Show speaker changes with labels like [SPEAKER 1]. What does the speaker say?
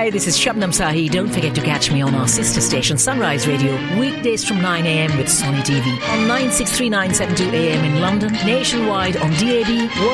[SPEAKER 1] Hi, this is Shabnam Sahi. Don't forget to catch me on our sister station Sunrise Radio weekdays from 9am with Sonny TV on 963972 AM in London, nationwide on DAB,